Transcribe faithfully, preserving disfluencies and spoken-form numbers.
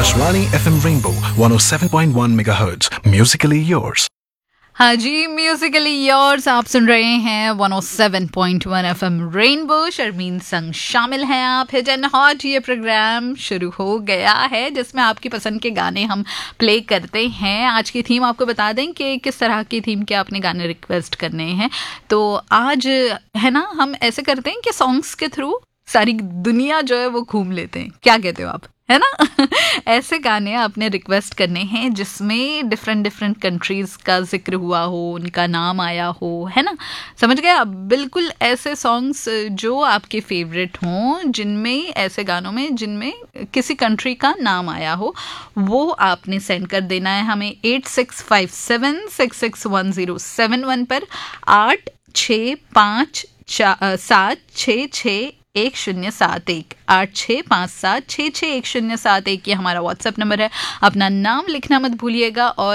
Akashvani F M Rainbow one oh seven point one megahertz. Musically yours. हाँ जी, Musically yours आप सुन रहे हैं one oh seven point one F M rainbow. Sharmin संग शामिल हैं आप। हिट एंड हॉट ये प्रोग्राम शुरू हो गया है जिसमें आपकी पसंद के गाने हम प्ले करते हैं। आज की थीम आपको बता दें कि किस तरह की थीम के आपने गाने रिक्वेस्ट करने हैं। तो आज है ना, हम ऐसे करते हैं कि सॉन्ग्स के थ्रू सारी दुनिया जो है वो घूम लेते हैं। क्या कहते हो आप, है ना? ऐसे गाने आपने रिक्वेस्ट करने हैं जिसमें डिफरेंट डिफरेंट कंट्रीज़ का जिक्र हुआ हो, उनका नाम आया हो, है ना? समझ गए आप? बिल्कुल ऐसे सॉन्ग्स जो आपके फेवरेट हों, जिनमें ऐसे गानों में जिनमें किसी कंट्री का नाम आया हो, वो आपने सेंड कर देना है हमें eight six five seven six six one zero seven one पर। आठ छः पाँच सात छः छः एक शून्य सात एक आठ छः पाँच सात छः छः एक शून्य सात एक ये हमारा व्हाट्सएप नंबर है। अपना नाम लिखना मत भूलिएगा और